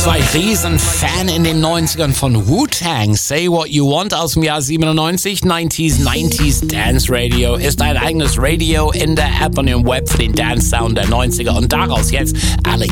Ich war ein Riesenfan in den 90ern von Wu-Tang. Say What You Want aus dem Jahr 97. 90s Dance Radio ist ein eigenes Radio in der App und im Web für den Dance Sound der 90er. Und daraus jetzt Ali